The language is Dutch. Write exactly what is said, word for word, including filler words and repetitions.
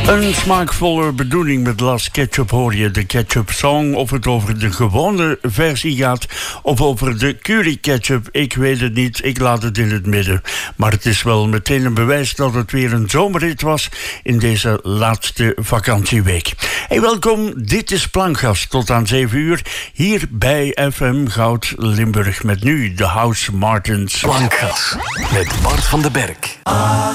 Een smaakvolle bedoeling met Last Ketchup hoor je, de Ketchup Song. Of het over de gewone versie gaat of over de curry ketchup, ik weet het niet, ik laat het in het midden. Maar het is wel meteen een bewijs dat het weer een zomerrit was in deze laatste vakantieweek. Hey, welkom, dit is Plankgas tot aan zeven uur hier bij F M Goud Limburg met nu de House Martins. Plankgas met Bart van den Berg.